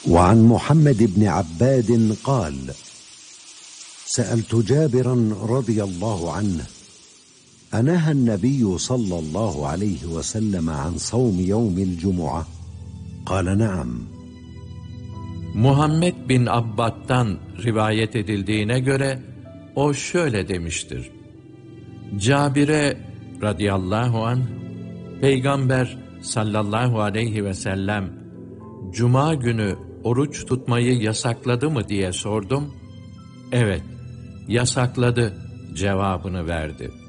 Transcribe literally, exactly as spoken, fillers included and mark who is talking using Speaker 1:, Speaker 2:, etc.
Speaker 1: وعن محمد بن عباد قال: سألت جابرا رضي الله عنه: أنهى النبي صلى الله عليه وسلم عن صوم يوم الجمعة؟ قال: نعم.
Speaker 2: Muhammed bin Abbad'dan rivayet edildiğine göre o şöyle demiştir: Cabir'e radıyallahu anh, Peygamber sallallahu aleyhi ve sellem Cuma günü oruç tutmayı yasakladı mı diye sordum. Evet, yasakladı cevabını verdi.